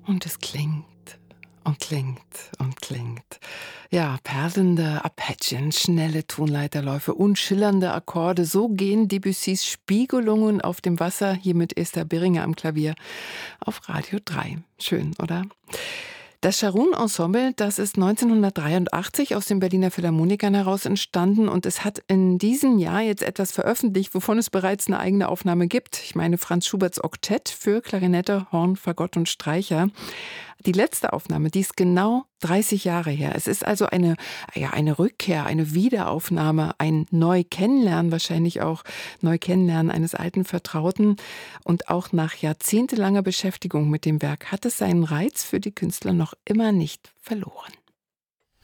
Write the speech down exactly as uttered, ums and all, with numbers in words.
Und es klingt und klingt und klingt. Ja, perlende Arpeggien, schnelle Tonleiterläufe und schillernde Akkorde. So gehen Debussys Spiegelungen auf dem Wasser, hier mit Esther Birringer am Klavier, auf Radio drei. Schön, oder? Das Scharun-Ensemble, das ist neunzehnhundertdreiundachtzig aus den Berliner Philharmonikern heraus entstanden und es hat in diesem Jahr jetzt etwas veröffentlicht, wovon es bereits eine eigene Aufnahme gibt. Ich meine Franz Schuberts Oktett für Klarinette, Horn, Fagott und Streicher. Die letzte Aufnahme, die ist genau dreißig Jahre her. Es ist also eine, ja, eine Rückkehr, eine Wiederaufnahme, ein Neu-Kennenlernen, wahrscheinlich auch Neu-Kennenlernen eines alten Vertrauten. Und auch nach jahrzehntelanger Beschäftigung mit dem Werk hat es seinen Reiz für die Künstler noch immer nicht verloren.